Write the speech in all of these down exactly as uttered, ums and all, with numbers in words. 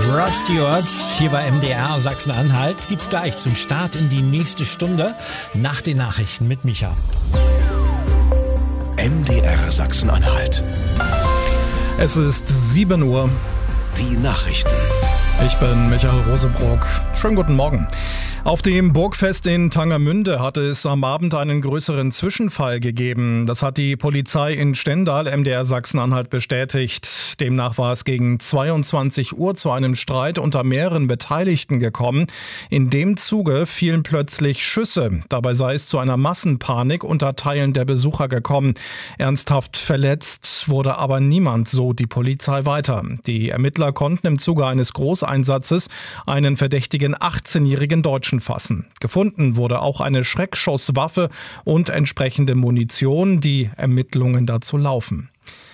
Rod Stewart hier bei M D R Sachsen-Anhalt. Gibt's gleich zum Start in die nächste Stunde nach den Nachrichten mit Micha. M D R Sachsen-Anhalt. Es ist sieben Uhr. Die Nachrichten. Ich bin Michael Rosebrock. Schönen guten Morgen. Auf dem Burgfest in Tangermünde hatte es am Abend einen größeren Zwischenfall gegeben. Das hat die Polizei in Stendal, M D R Sachsen-Anhalt, bestätigt. Demnach war es gegen zweiundzwanzig Uhr zu einem Streit unter mehreren Beteiligten gekommen. In dem Zuge fielen plötzlich Schüsse. Dabei sei es zu einer Massenpanik unter Teilen der Besucher gekommen. Ernsthaft verletzt wurde aber niemand, so die Polizei weiter. Die Ermittler konnten im Zuge eines Großeinsatzes einen verdächtigen achtzehnjährigen Deutschen fassen. Gefunden wurde auch eine Schreckschusswaffe und entsprechende Munition. Die Ermittlungen dazu laufen.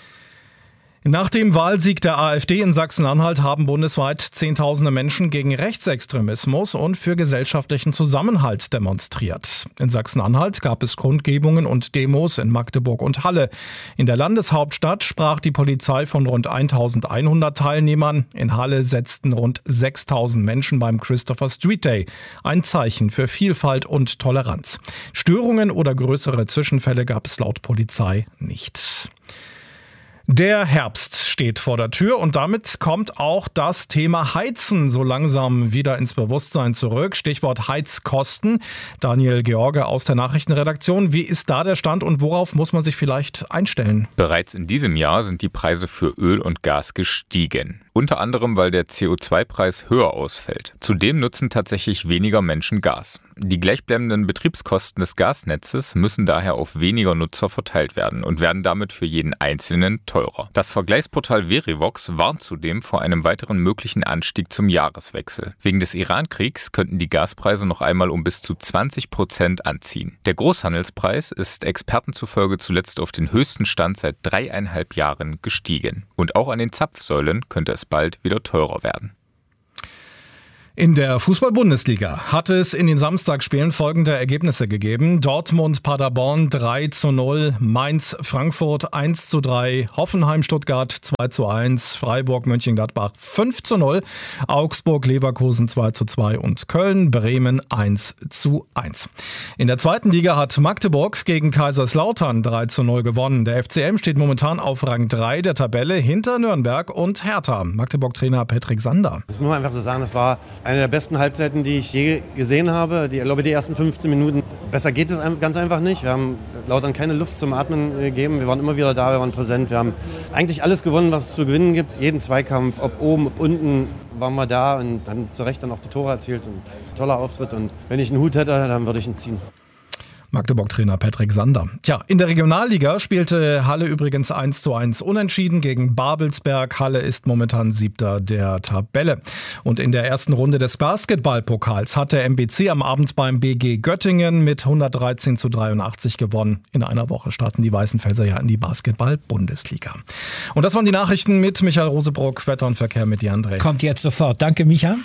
Nach dem Wahlsieg der AfD in Sachsen-Anhalt haben bundesweit Zehntausende Menschen gegen Rechtsextremismus und für gesellschaftlichen Zusammenhalt demonstriert. In Sachsen-Anhalt gab es Kundgebungen und Demos in Magdeburg und Halle. In der Landeshauptstadt sprach die Polizei von rund eintausendeinhundert Teilnehmern. In Halle setzten rund sechstausend Menschen beim Christopher Street Day. Ein Zeichen für Vielfalt und Toleranz. Störungen oder größere Zwischenfälle gab es laut Polizei nicht. Der Herbst steht vor der Tür und damit kommt auch das Thema Heizen so langsam wieder ins Bewusstsein zurück. Stichwort Heizkosten. Daniel George aus der Nachrichtenredaktion. Wie ist da der Stand und worauf muss man sich vielleicht einstellen? Bereits in diesem Jahr sind die Preise für Öl und Gas gestiegen. Unter anderem, weil der C O zwei Preis höher ausfällt. Zudem nutzen tatsächlich weniger Menschen Gas. Die gleichbleibenden Betriebskosten des Gasnetzes müssen daher auf weniger Nutzer verteilt werden und werden damit für jeden Einzelnen teurer. Das Vergleichsportal Verivox warnt zudem vor einem weiteren möglichen Anstieg zum Jahreswechsel. Wegen des Iran-Kriegs könnten die Gaspreise noch einmal um bis zu zwanzig Prozent anziehen. Der Großhandelspreis ist Experten zufolge zuletzt auf den höchsten Stand seit dreieinhalb Jahren gestiegen. Und auch an den Zapfsäulen könnte es bald wieder teurer werden. In der Fußball-Bundesliga hatte es in den Samstagsspielen folgende Ergebnisse gegeben. Dortmund-Paderborn drei zu null, Mainz-Frankfurt eins zu drei, Hoffenheim-Stuttgart zwei zu eins, Freiburg-Mönchengladbach fünf zu null, Augsburg-Leverkusen zwei zu zwei und Köln-Bremen eins zu eins. In der zweiten Liga hat Magdeburg gegen Kaiserslautern drei zu null gewonnen. Der F C M steht momentan auf Rang drei der Tabelle hinter Nürnberg und Hertha. Magdeburg-Trainer Patrick Sander. Das muss man einfach so sagen, das war eine der besten Halbzeiten, die ich je gesehen habe. Die, ich glaube, die ersten fünfzehn Minuten, besser geht es ganz einfach nicht. Wir haben Lautern keine Luft zum Atmen gegeben. Wir waren immer wieder da, wir waren präsent. Wir haben eigentlich alles gewonnen, was es zu gewinnen gibt. Jeden Zweikampf, ob oben, ob unten, waren wir da und haben zu Recht dann auch die Tore erzielt. Und toller Auftritt. Und wenn ich einen Hut hätte, dann würde ich ihn ziehen. Magdeburg-Trainer Patrick Sander. Tja, in der Regionalliga spielte Halle übrigens eins zu eins unentschieden gegen Babelsberg. Halle ist momentan Siebter der Tabelle. Und in der ersten Runde des Basketballpokals hat der M B C am Abend beim B G Göttingen mit hundertdreizehn zu dreiundachtzig gewonnen. In einer Woche starten die Weißenfelser ja in die Basketball-Bundesliga. Und das waren die Nachrichten mit Michael Rosebrock. Wetter und Verkehr mit Jan Dreh. Kommt jetzt sofort. Danke, Micha.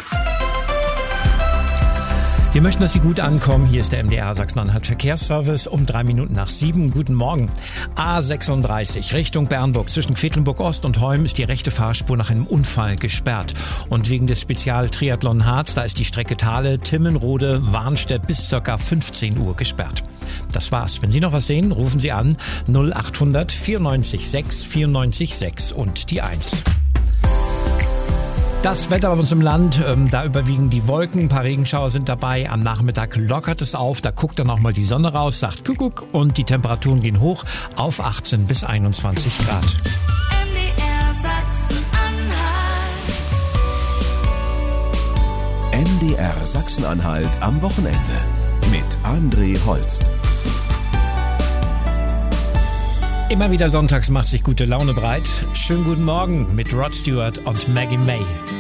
Wir möchten, dass Sie gut ankommen. Hier ist der M D R Sachsen-Anhalt Verkehrsservice um drei Minuten nach sieben. Guten Morgen. A sechsunddreißig Richtung Bernburg. Zwischen Quedlinburg Ost und Holm ist die rechte Fahrspur nach einem Unfall gesperrt. Und wegen des Spezial-Triathlon Harz, da ist die Strecke Thale, Timmenrode, Warnstedt bis ca. fünfzehn Uhr gesperrt. Das war's. Wenn Sie noch was sehen, rufen Sie an null achthundert vierundneunzig sechs vierundneunzig sechs und die eins. Das Wetter bei uns im Land, ähm, da überwiegen die Wolken, ein paar Regenschauer sind dabei. Am Nachmittag lockert es auf, da guckt dann auch mal die Sonne raus, sagt Kuckuck und die Temperaturen gehen hoch auf achtzehn bis einundzwanzig Grad. M D R Sachsen-Anhalt. M D R Sachsen-Anhalt am Wochenende mit André Holst. Immer wieder sonntags macht sich gute Laune breit. Schönen guten Morgen mit Rod Stewart und Maggie May.